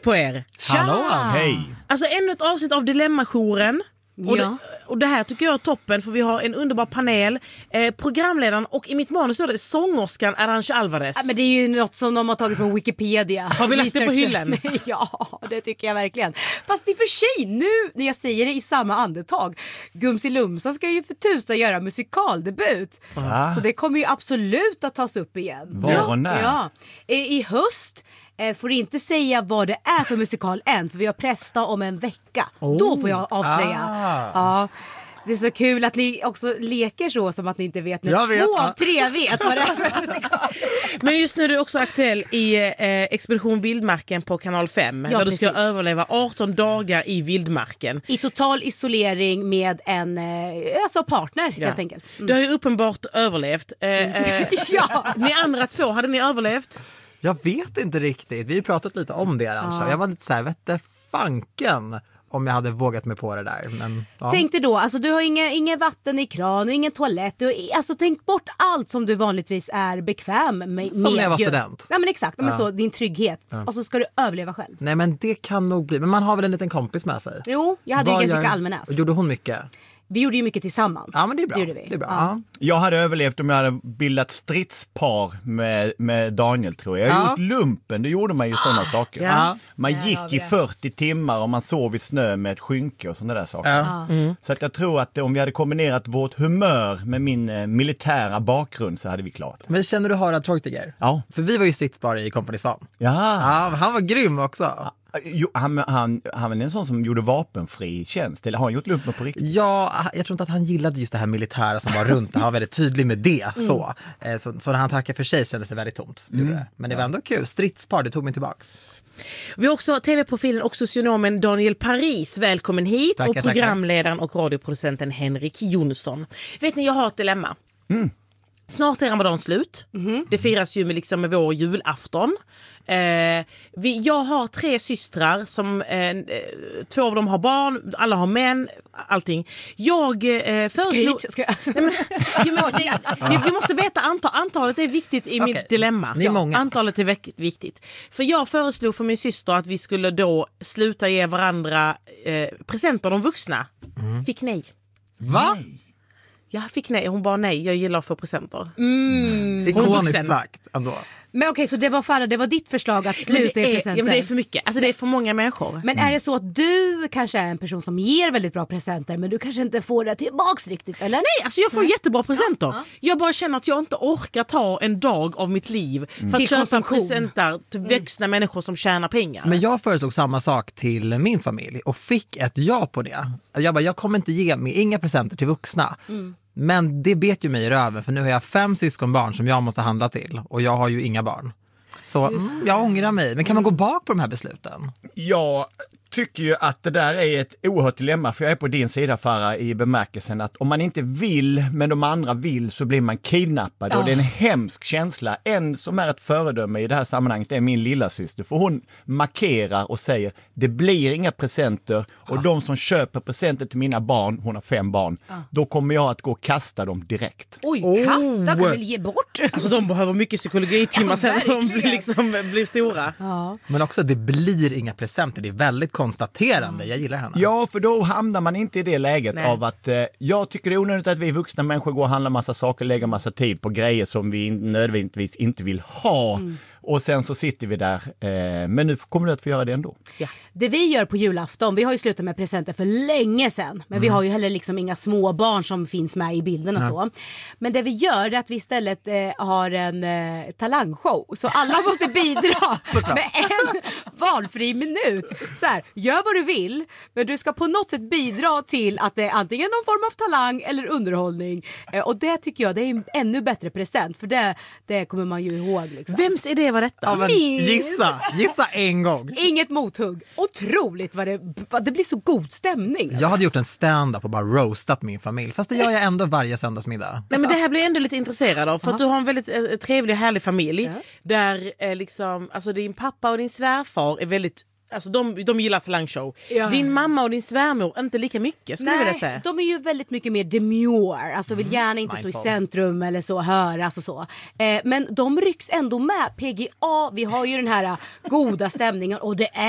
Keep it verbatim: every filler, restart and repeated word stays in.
på er! Hallå, hej! Alltså ännu ett avsnitt av Dilemma-jouren. Och, Ja. det, och det här tycker jag är toppen, för vi har en underbar panel. eh, Programledaren och i mitt manus står det sångerskan Arantxa Alvarez. Ja, men det är ju något som de har tagit från Wikipedia. Har vi lagt det på hyllan? Ja, det tycker jag verkligen. Fast i och för sig, nu när jag säger det i samma andetag, Gumsi Lumsan ska ju för tusan göra musikaldebut. Ah. Så det kommer ju absolut att tas upp igen. Var och när? Ja. I, I höst eh, får inte säga vad det är för musikal än, för vi har pressdag om en vecka. Oh. Då får jag avslöja. Ah. Ja. Det är så kul att ni också leker så som att ni inte vet när Jag vet, två ja. av tre vet vad det är för musikal. Men just nu är du också aktuell i eh, Expedition Vildmarken på kanal fem. Ja, där du ska precis. överleva arton dagar i vildmarken. I total isolering med en eh, alltså partner Ja. helt enkelt. Mm. Du har ju uppenbart överlevt. Eh, eh, Ja. Ni andra två, hade ni överlevt? Jag vet inte riktigt. Vi har ju pratat lite om det Arantxa. Ja. Jag var lite så här, vette fanken om jag hade vågat mig på det där. Men, ja. Tänk dig då, alltså du har inga, inga vatten i kran och ingen toalett. Du har, alltså tänk bort allt som du vanligtvis är bekväm med. Som när jag var ju. student. Ja men exakt, men så, din trygghet. Och så ska du överleva själv. Nej men det kan nog bli. Men man har väl en liten kompis med sig. Jo, jag hade Vad ju Jessica gör- Almenäs. Och gjorde hon mycket? Vi gjorde ju mycket tillsammans. Ja men det är bra. Det gjorde vi. Det är bra. Ja. Ja. Jag hade överlevt om jag hade bildat stridspar med, med Daniel, tror jag. Jag har Ja. gjort lumpen, det gjorde man ju sådana saker. Ja. Man Där har gick vi i det. fyrtio timmar och man sov i snö med ett skynke och sådana där saker. Ja. Så att jag tror att om vi hade kombinerat vårt humör med min eh, militära bakgrund så hade vi klarat det. Men känner du Harald Treutiger? Ja. För vi var ju stridsbar i Kompani Svan. Ja. Ja, han var grym också. Jo, han, han, han var en sån som gjorde vapenfri tjänst. Eller har han gjort lumpen på riktigt? Ja, jag tror inte att han gillade just det här militära som var runt. Han var väldigt tydlig med det. Så, Eh, så, så när han tackade för sig kändes det väldigt tomt. Gjorde det. Men det var ändå kul. Stridspar, det tog mig tillbaks. Vi har också tv-profilen och socionomen Daniel Paris. Välkommen hit. Tackar, och tackar. programledaren och radioproducenten Henrik Jonsson. Vet ni, jag har ett dilemma. Snart är Ramadan slut. Det firas ju med, liksom, med vår julafton. Eh, vi, jag har tre systrar som eh, två av dem har barn, alla har män, allting. Jag eh, föreslog... Skryt, ska jag... Nej, men, jo, men, det, vi, vi måste veta antal, antalet är viktigt i Okej, mitt dilemma. ni är många. Antalet är veck- viktigt. För jag föreslog för min syster att vi skulle då sluta ge varandra eh, presenter, de vuxna. Fick nej. Va? Jag fick nej, hon bara nej, jag gillar att få presenter. Mm. Hon är vuxen. Ikoniskt sagt ändå. Men okej, så det var fan, det var ditt förslag att Men sluta det, i är, presenter. ja, men det är för mycket, alltså det är för många människor. Men är det så att du kanske är en person som ger väldigt bra presenter, men du kanske inte får det tillbaks riktigt, eller? Nej, alltså jag får jättebra presenter. Jag bara känner att jag inte orkar ta en dag av mitt liv för Till att köpa konsumtion. presenter till vuxna människor som tjänar pengar. Men jag föreslog samma sak till min familj och fick ett ja på det. Jag bara, jag kommer inte ge mig inga presenter till vuxna. Men det bet ju mig i röven, för nu har jag fem syskonbarn som jag måste handla till och jag har ju inga barn. Så mm, jag ångrar mig. Men kan man gå bak på de här besluten? Jag tycker ju att det där är ett oerhört dilemma, för jag är på din sida, Farah, i bemärkelsen att om man inte vill men de andra vill så blir man kidnappad, och det är en hemsk känsla. En som är ett föredöme i det här sammanhanget är min lilla syster, för hon markerar och säger det blir inga presenter, och de som köper presenter till mina barn, hon har fem barn, då kommer jag att gå och kasta dem direkt. Oj, kasta kan väl ge bort? Alltså de behöver mycket psykologitimmar sen när de blir, liksom, blir stora. Ja. Men också, det blir inga presenter. Det är väldigt konstaterande. Jag gillar henne. Ja, för då hamnar man inte i det läget Nej. av att eh, jag tycker det är onödigt att vi vuxna människor går och handlar massa saker, lägger massa tid på grejer som vi nödvändigtvis inte vill ha. Och sen så sitter vi där, eh, men nu kommer du att få göra det ändå. Ja. Det vi gör på julafton, vi har ju slutat med presenter för länge sedan. Men vi har ju heller liksom inga små barn som finns med i bilden och så. Men det vi gör är att vi istället eh, har en eh, talangshow. Så alla måste bidra med en valfri minut. Så här, gör vad du vill, men du ska på något sätt bidra till att det är antingen någon form av talang eller underhållning. Eh, och det tycker jag, det är en ännu bättre present. För det, det kommer man ju ihåg liksom. Vems idé var detta? Ja, men Min. gissa, gissa en gång. Inget mothugg. Otroligt vad det, vad det blir så god stämning. Jag hade gjort en stand-up och bara roastat min familj. Fast det gör jag ändå varje söndagsmiddag. Nej, men det här blir jag ändå lite intresserad av, för att du har en väldigt eh, trevlig och härlig familj. Ja. Där eh, liksom, alltså din pappa och din svärfar är väldigt, alltså de, de gillar talangshow. Ja. Din mamma och din svärmor inte lika mycket, skulle jag vilja säga. de är ju väldigt mycket mer demure. Alltså vill gärna inte stå i Mindful. centrum eller så, höras och så. Eh, men de rycks ändå med. P G A, vi har ju den här goda stämningen och det är